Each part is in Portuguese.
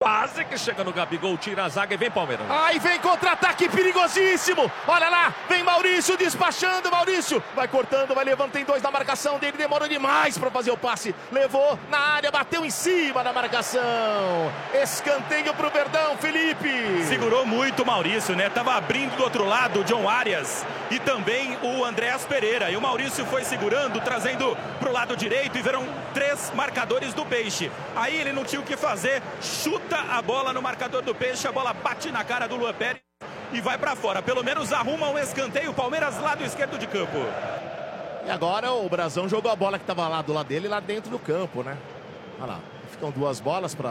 quase que chega no Gabigol, tira a zaga e vem Palmeiras. Aí vem contra-ataque perigosíssimo. Olha lá, vem Maurício despachando. Maurício vai cortando, vai levando, tem dois na marcação dele. Demorou demais para fazer o passe. Levou na área, bateu em cima da marcação. Escanteio pro Verdão, Felipe. Segurou muito o Maurício, né? Tava abrindo do outro lado o John Arias e também o Andréas Pereira. E o Maurício foi segurando, trazendo pro lado direito e viram 3 marcadores do Peixe. Aí ele não tinha o que fazer, chuta a bola no marcador do Peixe, a bola bate na cara do Luan Pérez e vai pra fora. Pelo menos arruma um escanteio, Palmeiras lado esquerdo de campo. E agora o Brazão jogou a bola que tava lá do lado dele, lá dentro do campo, né? Olha lá, ficam 2 bolas pra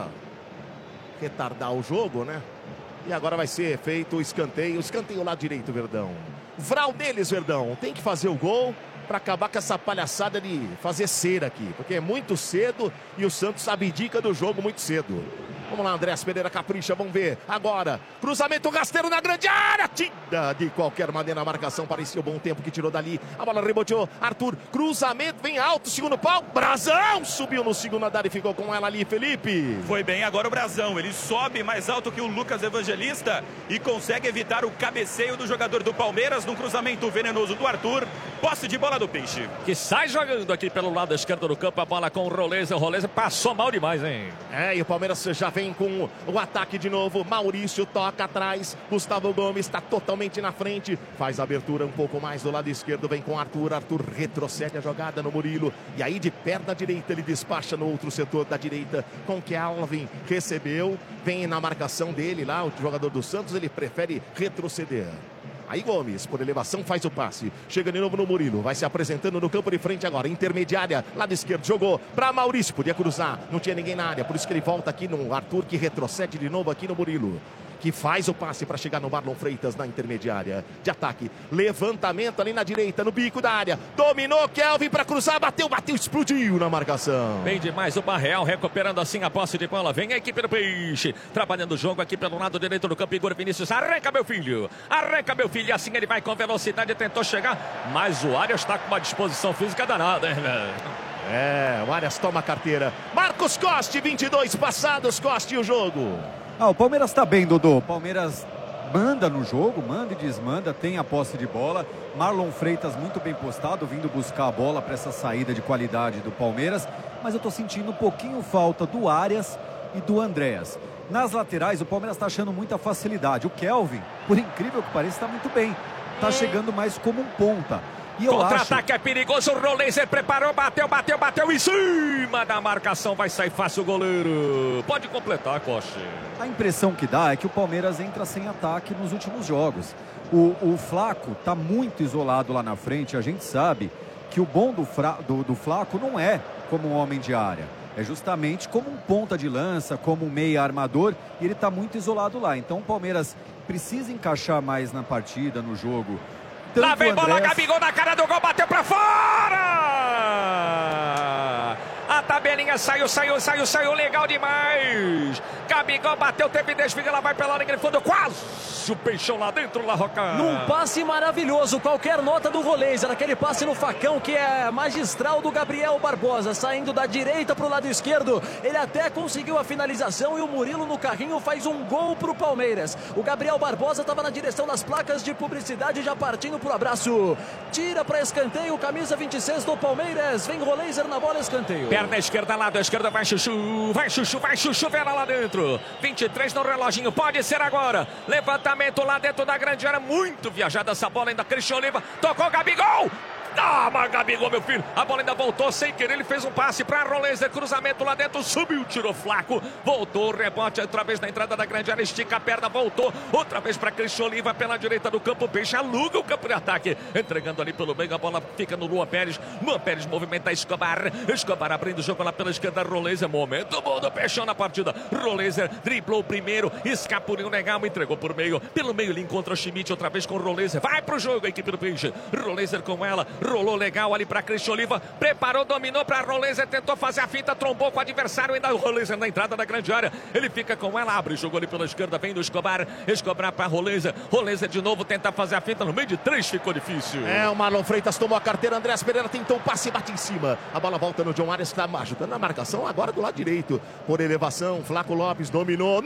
retardar o jogo, né? E agora vai ser feito o escanteio lado direito, Verdão. Vral deles, Verdão, tem que fazer o gol para acabar com essa palhaçada de fazer cera aqui, porque é muito cedo e o Santos abdica do jogo muito cedo. Vamos lá, Andréas Pereira capricha, vamos ver. Agora, cruzamento rasteiro na grande área. Tira de qualquer maneira a marcação. Parecia o bom tempo que tirou dali. A bola reboteou. Arthur, cruzamento, vem alto, segundo pau. Brazão subiu no segundo andar e ficou com ela ali, Felipe. Foi bem agora o Brazão. Ele sobe mais alto que o Lucas Evangelista e consegue evitar o cabeceio do jogador do Palmeiras num cruzamento venenoso do Arthur. Posse de bola do Peixe. Que sai jogando aqui pelo lado esquerdo do campo. A bola com o Roleza. O Roleza passou mal demais, hein? E o Palmeiras já vem com o ataque de novo. Maurício toca atrás. Gustavo Gomes está totalmente na frente. Faz a abertura um pouco mais do lado esquerdo. Vem com Arthur. Arthur retrocede a jogada no Murilo. E aí de perna direita ele despacha no outro setor da direita. Com que Alvin recebeu. Vem na marcação dele lá. O jogador do Santos, ele prefere retroceder. Aí Gomes, por elevação, faz o passe. Chega de novo no Murilo. Vai se apresentando no campo de frente agora. Intermediária, lado esquerdo. Jogou para Maurício. Podia cruzar. Não tinha ninguém na área. Por isso que ele volta aqui no Arthur, que retrocede de novo aqui no Murilo. Que faz o passe para chegar no Marlon Freitas na intermediária de ataque. Levantamento ali na direita, no bico da área. Dominou Kelvin para cruzar. Bateu, explodiu na marcação. Bem demais o Barreal, recuperando assim a posse de bola. Vem a equipe do Peixe. Trabalhando o jogo aqui pelo lado direito do campo. Igor Vinícius, arranca meu filho. Arranca meu filho. E assim ele vai com velocidade, tentou chegar. Mas o Arias está com uma disposição física danada, hein, velho? O Arias toma a carteira. Marcos Costa, 22 passados. Costa e o jogo. O Palmeiras está bem, Dodô. Palmeiras manda no jogo, manda e desmanda, tem a posse de bola. Marlon Freitas muito bem postado, vindo buscar a bola para essa saída de qualidade do Palmeiras. Mas eu estou sentindo um pouquinho falta do Arias e do Andréas. Nas laterais, o Palmeiras está achando muita facilidade. O Kelvin, por incrível que pareça, está muito bem. Está chegando mais como um ponta. Contra-ataque é perigoso, o Roleza preparou, bateu em cima da marcação, vai sair fácil o goleiro. Pode completar, Costa. A impressão que dá é que o Palmeiras entra sem ataque nos últimos jogos. O Flaco está muito isolado lá na frente, a gente sabe que o bom do Flaco não é como um homem de área. É justamente como um ponta de lança, como um meia armador, e ele está muito isolado lá. Então o Palmeiras precisa encaixar mais na partida, no jogo. Lá vem bola, Gabigol na cara do gol, bateu pra fora! A tabelinha saiu legal demais. Gabigol bateu, teve desvio, ela vai pela linha de fundo, quase o Peixão lá dentro, La Roca. Num passe maravilhoso, qualquer nota do Roleza, naquele passe no facão que é magistral do Gabriel Barbosa, saindo da direita pro lado esquerdo, ele até conseguiu a finalização e o Murilo no carrinho faz um gol pro Palmeiras. O Gabriel Barbosa estava na direção das placas de publicidade, já partindo pro abraço. Tira para escanteio, camisa 26 do Palmeiras, vem Roleza na bola, escanteio. Perna esquerda, lado esquerdo, vai Chuchu, vem lá dentro. 23 no reloginho, pode ser agora. Levantamento lá dentro da grande área, muito viajada essa bola ainda. Cristian Oliva, tocou Gabigol. Mas Gabigol, meu filho, a bola ainda voltou sem querer, ele fez um passe para Roleza, cruzamento lá dentro, subiu, tirou Flaco, voltou, rebote outra vez na entrada da grande área, estica a perna, voltou, outra vez para Cristian Oliva pela direita do campo, Peixe aluga o campo de ataque, entregando ali pelo meio, a bola fica no Luan Pérez movimenta Escobar abrindo o jogo lá pela esquerda, Roleza, momento bom do Peixão na partida, Roleza driblou primeiro, escapuliu legal, entregou por meio, pelo meio ele encontra o Schmidt outra vez com o Roleza, vai pro jogo a equipe do Peixe, Roleza com ela, rolou legal ali para Cristian Oliva, preparou, dominou para Roleza, tentou fazer a finta, trombou com o adversário, ainda o Roleza na entrada da grande área, ele fica com ela, abre, jogou ali pela esquerda, vem do Escobar para Roleza de novo, tenta fazer a finta, no meio de 3 ficou difícil. O Marlon Freitas tomou a carteira, Andréas Pereira tentou o passe, bate em cima, a bola volta no John Arias, que está ajudando na marcação, agora do lado direito, por elevação, Flaco Lopes dominou,